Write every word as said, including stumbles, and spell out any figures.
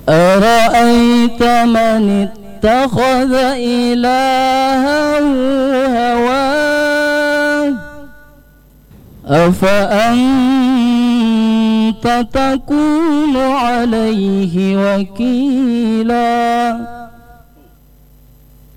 أرأيت من اتخذ إلهه هواه أفأنت تكون عليه وكيلا